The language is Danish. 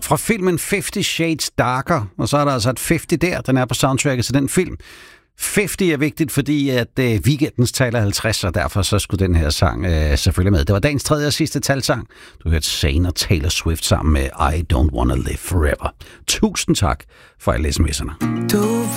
fra filmen 50 Shades Darker, og så er der altså et 50 der, den er på soundtracket til den film. 50 er vigtigt, fordi at weekendens tal er 50, og derfor så skulle den her sang selvfølgelig med. Det var dagens tredje og sidste talsang. Du hørte Zayn og Taylor Swift sammen med I Don't Wanna Live Forever. Tusind tak for alle sms'erne.